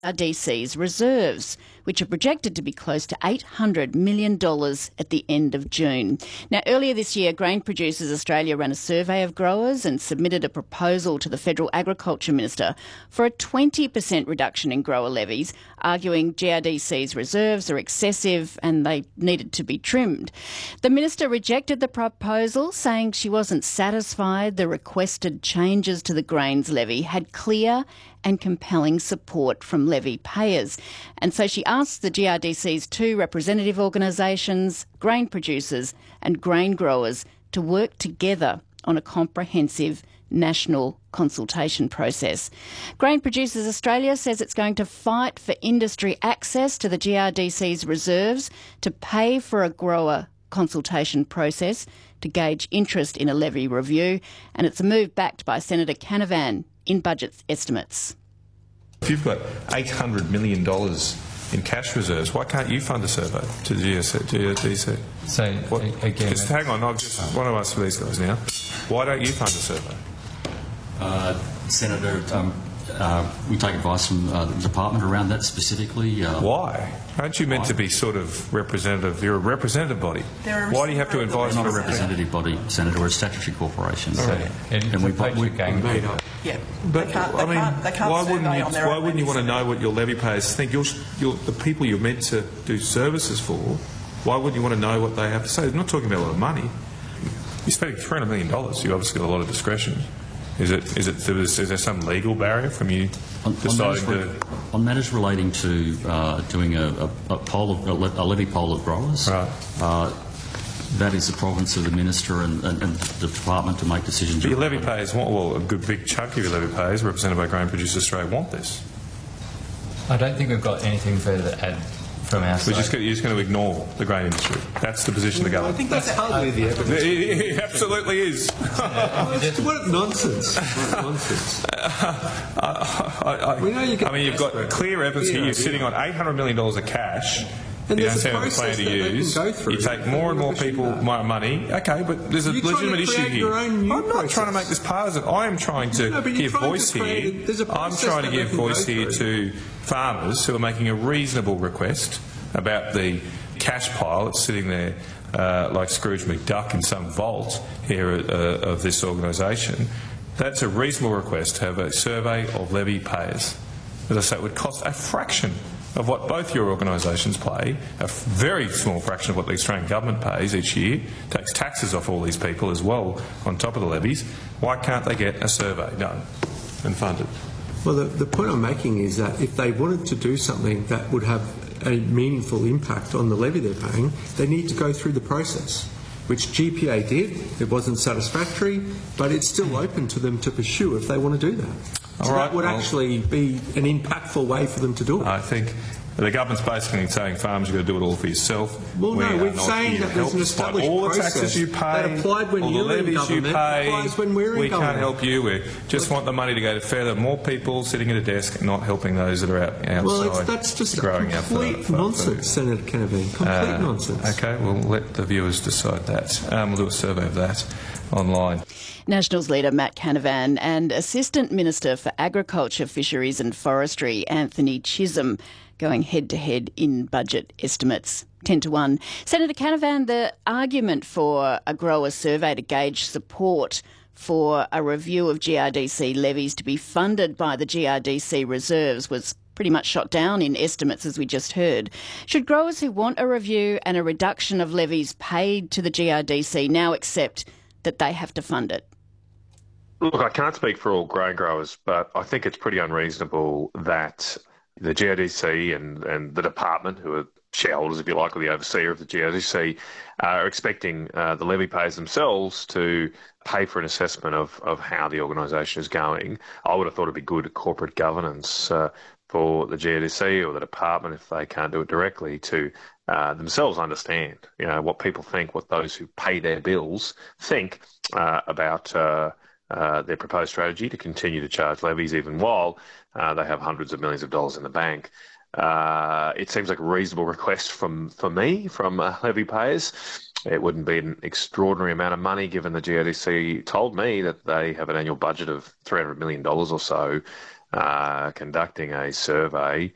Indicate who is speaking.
Speaker 1: GRDC's reserves, which are projected to be close to $800 million at the end of June. Now, earlier this year, Grain Producers Australia ran a survey of growers and submitted a proposal to the Federal Agriculture Minister for a 20% reduction in grower levies, arguing GRDC's reserves are excessive and they needed to be trimmed. The Minister rejected the proposal, saying she wasn't satisfied the requested changes to the grains levy had clear and compelling support from levy payers. And so she asked the GRDC's two representative organisations, grain producers and grain growers, to work together on a comprehensive national consultation process. Grain Producers Australia says it's going to fight for industry access to the GRDC's reserves, to pay for a grower consultation process, to gauge interest in a levy review, and it's a move backed by Senator Canavan in budget estimates.
Speaker 2: If you've got $800 million in cash reserves, why can't you fund a survey to the GRDC?
Speaker 3: So, again...
Speaker 2: Just hang on, I just want to ask for these guys now. Why don't you fund a survey?
Speaker 4: Senator, we take advice from the department around that specifically.
Speaker 2: Why? Aren't you meant to be sort of representative? You're a representative body. Why do you have to advise for a
Speaker 4: representative body, Senator? We're a statutory corporation.
Speaker 3: Right. And we made up.
Speaker 5: Yeah,
Speaker 2: but why wouldn't you want to know what your levy payers think? The people you're meant to do services for. Why wouldn't you want to know what they have to say? They're not talking about a lot of money. You're spending $300 million. You obviously got a lot of discretion. Is there some legal barrier from you deciding to...
Speaker 4: On matters relating to doing a levy poll of growers,
Speaker 2: right.
Speaker 4: That is the province of the Minister and the Department to make decisions.
Speaker 2: But your levy payers a good big chunk of your levy payers, represented by Grain Producers Australia, want this.
Speaker 3: I don't think we've got anything further to add from our side.
Speaker 2: You're just going to ignore the grain industry. That's the position of the government.
Speaker 5: I think that's hardly the evidence.
Speaker 2: It absolutely is.
Speaker 5: What nonsense. What nonsense.
Speaker 2: You've got clear evidence here. You're sitting on $800 million of cash.
Speaker 5: And
Speaker 2: you don't have a plan to use. You take more and more people money. Okay, but there's a legitimate issue here. I'm not trying to make this partisan. I am trying to give voice here. I'm trying to give voice here to farmers who are making a reasonable request about the cash pile that's sitting there like Scrooge McDuck in some vault here of this organisation. That's a reasonable request to have a survey of levy payers. As I say, it would cost a fraction of what both your organisations pay, a very small fraction of what the Australian government pays each year, takes taxes off all these people as well on top of the levies. Why can't they get a survey done and funded?
Speaker 5: Well, the point I'm making is that if they wanted to do something that would have a meaningful impact on the levy they're paying, they need to go through the process, which GPA did. It wasn't satisfactory, but it's still open to them to pursue if they want to do that. So that would actually be an impactful way for them to do it.
Speaker 2: I think the government's basically saying farmers, you've got to do it all for yourself.
Speaker 5: Well, no, we're saying that there's an established
Speaker 2: all the
Speaker 5: process
Speaker 2: taxes you pay,
Speaker 5: that applied when
Speaker 2: all the
Speaker 5: you're in
Speaker 2: levies
Speaker 5: government,
Speaker 2: you pay,
Speaker 5: applies when we're in government.
Speaker 2: We can't help you. We just want the money to go to further more people sitting at a desk, not helping those that are outside.
Speaker 5: Well, that's just complete nonsense, Senator Canavan. Complete nonsense.
Speaker 2: Okay, we'll let the viewers decide that. We'll do a survey of that online.
Speaker 1: Nationals leader Matt Canavan and Assistant Minister for Agriculture, Fisheries and Forestry Anthony Chisholm going head-to-head in budget estimates. 10-1. Senator Canavan, the argument for a grower survey to gauge support for a review of GRDC levies to be funded by the GRDC reserves was pretty much shot down in estimates, as we just heard. Should growers who want a review and a reduction of levies paid to the GRDC now accept that they have to fund it?
Speaker 6: Look, I can't speak for all grain growers, but I think it's pretty unreasonable that the GRDC and the department, who are shareholders, if you like, or the overseer of the GRDC, are expecting the levy payers themselves to pay for an assessment of how the organisation is going. I would have thought it'd be good corporate governance for the GRDC or the department, if they can't do it directly, to themselves understand, what people think, what those who pay their bills think about their proposed strategy to continue to charge levies even while they have hundreds of millions of dollars in the bank. It seems like a reasonable request from levy payers. It wouldn't be an extraordinary amount of money, given the GRDC told me that they have an annual budget of $300 million or so. Conducting a survey